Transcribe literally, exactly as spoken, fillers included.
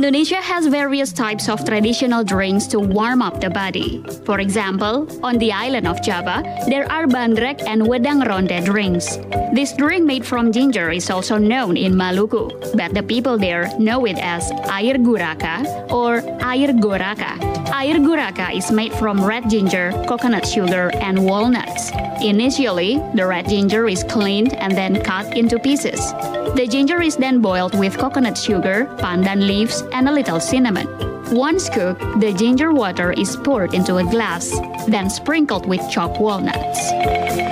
Indonesia has various types of traditional drinks to warm up the body. For example, on the island of Java, there are bandrek and wedang ronde drinks. This drink made from ginger is also known in Maluku, but the people there know it as air guraka or air goraka. Air guraka is made from red ginger, coconut sugar, and walnuts. Initially, the red ginger is cleaned and then cut into pieces. The ginger is then boiled with coconut sugar, pandan leaves, and a little cinnamon. Once cooked, the ginger water is poured into a glass, then sprinkled with chopped walnuts.